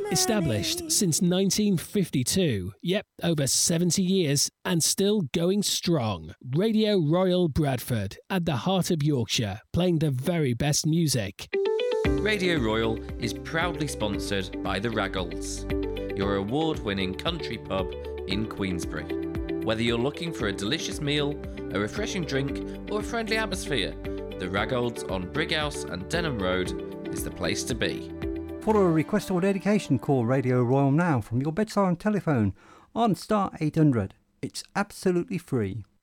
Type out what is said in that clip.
Established since 1952, yep, over 70 years and still going strong. Radio Royal Bradford, at the heart of Yorkshire, playing the very best music. Radio Royal is proudly sponsored by the Raggles, your award-winning country pub in Queensbury. Whether you're looking for a delicious meal, a refreshing drink or a friendly atmosphere, the Raggles on Brighouse and Denham Road is the place to be. For a request or dedication, call Radio Royal now from your bedside telephone on star 800. It's absolutely free.